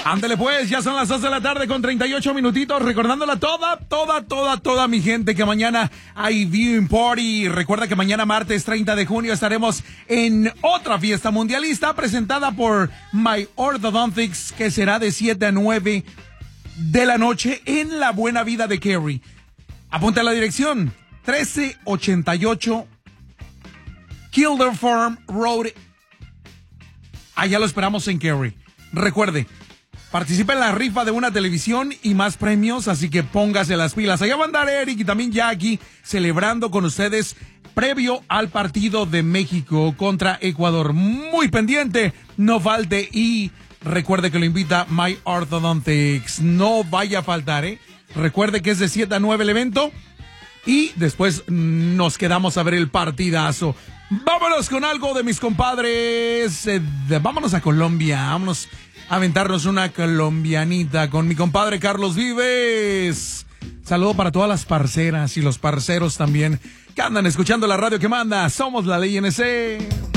Ándale pues, ya son las 2 de la tarde con 38 minutitos, recordándola toda mi gente que mañana hay viewing party. Recuerda que mañana martes 30 de junio estaremos en otra fiesta mundialista presentada por My Orthodontics, que será de 7 a 9 de la noche en La Buena Vida de Cary. Apunta la dirección, 1388 Kilder Farm Road. Allá lo esperamos en Cary. Recuerde, participa en la rifa de una televisión y más premios, así que póngase las pilas. Allá va a andar Eric y también Jackie celebrando con ustedes previo al partido de México contra Ecuador. Muy pendiente, no falte, y recuerde que lo invita My Orthodontics. No vaya a faltar, ¿eh? Recuerde que es de 7 a 9 el evento y después nos quedamos a ver el partidazo. Vámonos con algo de mis compadres. Vámonos a Colombia, vámonos a aventarnos una colombianita con mi compadre Carlos Vives. Saludo para todas las parceras y los parceros también que andan escuchando la radio que manda. Somos la Ley NC.